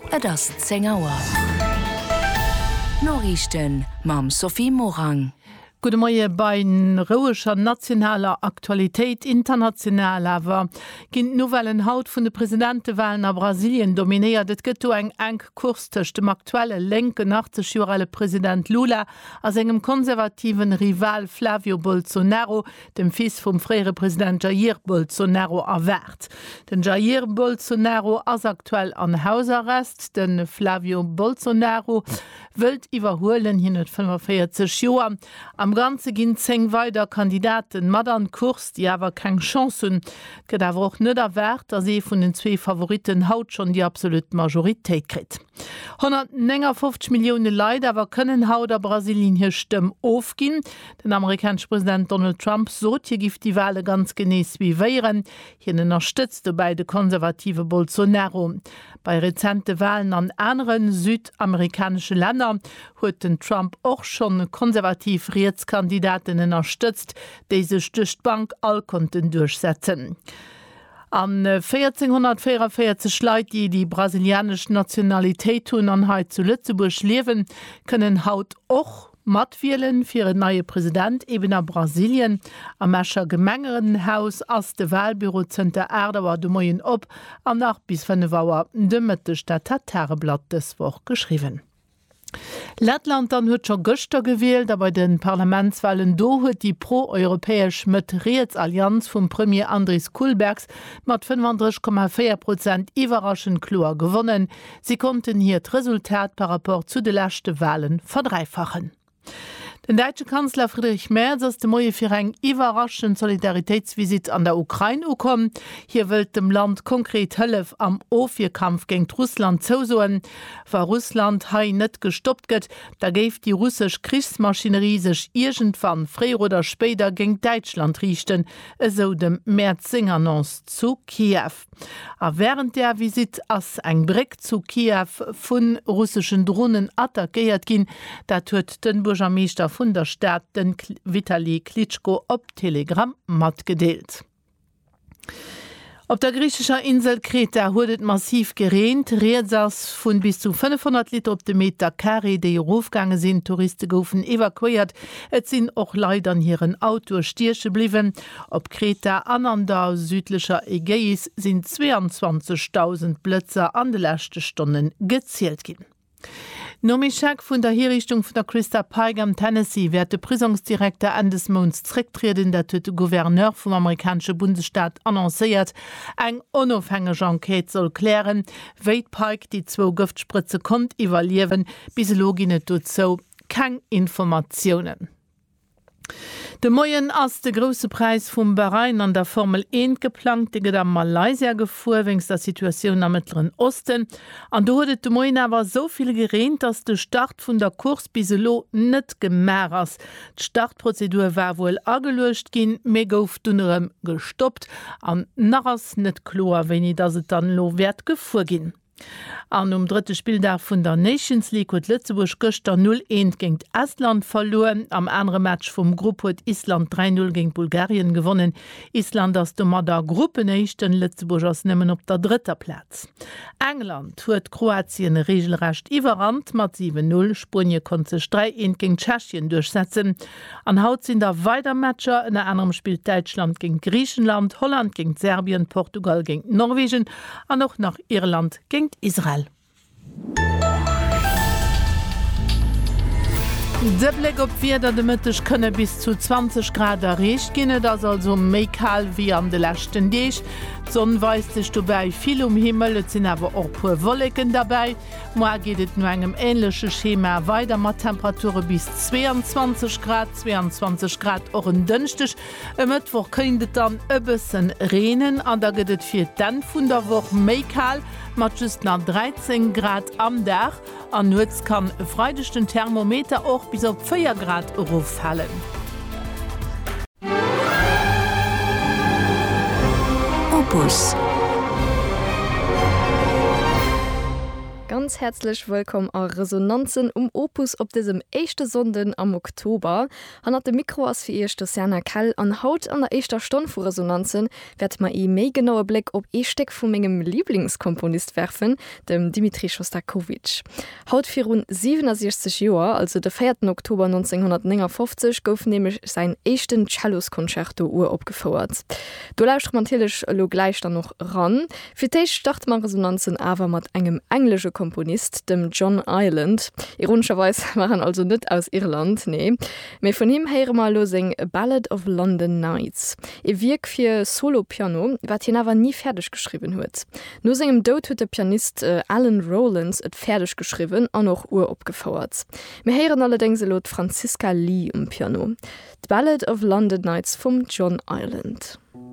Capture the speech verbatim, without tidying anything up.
Et ass zehn Auer. Norrichten mam Sophie Morang. Gute Morgen bei roischer nationaler Aktualität international awer ginnt Novellen haut vun de Präsidentenwahlen a Brasilien dominiert. Et gëtt eng eng Kurstech dem aktuelle lenke nachzeschuelle Präsident Lula as engem konservativen Rival Flavio Bolsonaro, dem Fils vum frére Präsident Jair Bolsonaro erwert. Den Jair Bolsonaro ass aktuell an Hausarrest, den Flavio Bolsonaro wëlt iwwerhoelen hin et fünfundvierzig Joer. Am ganze ginn zeng weider Kandidaten mat an Kurs, die awer keng Chancen, gët awer och net erwert, as e vun den zwee Favoriten haut schon die absolut Majoritéit krit. hundertfünfzig Millionen Leiit awer kënnen haut a Brasilien hier Stëmm ofginn. Den amerikanische Präsident Donald Trump sot hier gift die Wale ganz genees wie wéieren, hien unterstützte bei de konservative Bolsonaro. Bei rezente Wahlen an anderen südamerikanische Länder huet den Trump och schon konservativ Rechtskandidatinnen unterstützt, déi sech durch die Bank all konnten durchsetzen. An vierzehnhundertvierundvierzig Leiit, die die brasilianisch Nationalitéit hunn an Heit zu Lützeburg lewen, können haut och matwielen fir een neue Präsident eben a Brasilien. Am Mäscher Gemengeren Haus ass de Wahlbüro Zter Erdewer de Moien op an nach bis Wauer dëmmete Stadttereblatt des Woch geschrieben. Lettland an huet schon Göster gewählt, aber den Parlamentswahlen do huet die pro-europäesch Rechtsallianz vum Premier Andris Kulbergs mat fünfunddreißig Komma vier Prozent iwwerraschend klar gewonnen. Sie konnten hier d Resultat par rapport zu de letzte Wahlen verdreifachen. Den deutsche Kanzler Friedrich Merz ass de Moie fir eng iwwerraschend Solidaritätsvisit an der Ukraine ukom. Hier wëlt dem Land konkret Hëllef am Ofierkampf géint Russland zousoen. Wa Russland hai net gestoppt gëtt, da géif die russsisch Kriegsmaschinerie sech irgendwann fréier oder spéider géint Deutschland richten, eso dem März-Annonce zu Kiew. A während der Visit ass eng Breck zu Kiew vun russischen Drohnen attackéiert ginn, dat huet den Bürgermeister vun der Stadt den Vitali Klitschko op Telegram mat gedeelt. Op der griechischer Insel Kreta huet massiv gereent, Reetsers vun bis zu fünfhundert Liter op de Meter Carré, déi Rofgange sinn, Touristen goufen evakuiert. Et sinn och leider an hireieren Auto stiersche bliwen. Op Kreta an an der südlicher Ägäis sinn zweiundzwanzigtausend Blötzer an de lächte Stonnen gezielt ginn. Nomischak vun der Herrichtung vun der Christa Pike am Tennessee werd de Prisonsdirektor Andes Mons zrécktreden, dat huet de Gouverneur vum amerikanische Bundesstaat annoncéiert. Eng onofhängeg Enquete soll klären, wéi Pike die zwo Giftspritze kont evaluieren, bis Logine tut so keng Informationen. De Moien ass de grosse Preis vum Bahrain an der Formel eins geplant, de am Malaysia gefuhr wengs der Situation am Mittleren Osten. An do huet de Moien awer soviel gereent, dats de Start vun der Kurs biselo net gemer ass. D' Startprozedur war wohl ageluecht ginn, mé gouf dunnerem gestoppt, an nachs net klar, wenn i dat se dann lo wert gefuhr ginn. An um dritte Spieldag vun der Nations League huet Lützeburg Göster null eins géint Estland verloren. Am andere Match vum Gruppe huet Island drei null géint Bulgarien gewonnen. Island ass de mat der Gruppenéischten, Lützeburg ass nëmmen op der dritter Platz. England huet Kroatien regelrecht iwwerrannt mat sieben null. Spanje konnte sech drei eins géint Tschechien durchsetzen. An haut sinn der Weitermatscher, in der anderem spielt Deutschland géint Griechenland, Holland géint Serbien, Portugal géint Norwegen, an noch nach Irland géint Israel. De Blick op Wider de Mëttech kënne bis zu zwanzig Grad erreicht ginne, das also méi kal wie an de lächten Deeg. Sonn weist sech dobei viel um Himmel, et sinn awer och puer Wollecken dabei. Moa gehtet no engem ähnlichsche Schema weiter mat Temperature bis zweiundzwanzig Grad, zweiundzwanzig Grad och en dënchtech. E Mëttwoch kënnet dann e bëssen Reenen, an der gëtt fir den vun der Woch méi kal, mat just nach dreizehn Grad am Dach. An Nutz kann e freidechten Thermometer och bis op vier Grad rauffallen. Opus. ganz herzlich willkommen an Resonanzen um Opus op diesem echte Sonden am Oktober. Han hat de Mikro as fir ihr Stosiana Kall an Haut an der echter Stunde vor Resonanzen werd ma e méi genauer Blick op E-Steck vu mengegem Lieblingskomponist werfen, dem Dimitri Schostakowitsch. Haut vir rund siebenundsechzig Joer, also der vierten Oktober neunzehnhundertneunundfünfzig, gouf nämlich sein echten Cellos-Konzerto ur opgefordert. Du lauscht man natürlich lo gleich dann noch ran. Für dich start man Resonanzen aber mat engem englische Komponist, dem John Ireland. Ironischerweise waren also nicht aus Irland, nee. Me von ihm hören mal lo sing A Ballad of London Nights. E Wirk für Solo-Piano, wat ihn aber nie fertig geschrieben huet. Nur singem Tod huet der Pianist äh, Alan Rowlands et fertig geschrieben an noch ur opgefordert. Me hören allerdings lot Franziska Lee um Piano. The Ballad of London Nights vom John Ireland.